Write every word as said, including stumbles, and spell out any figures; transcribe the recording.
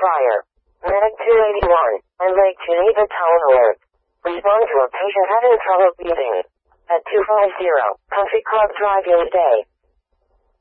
Fryer. Medic two eighty-one. I'm Lake Geneva Town Alert. Respond to a patient having trouble breathing. At two five zero, Country Club Drive-In today.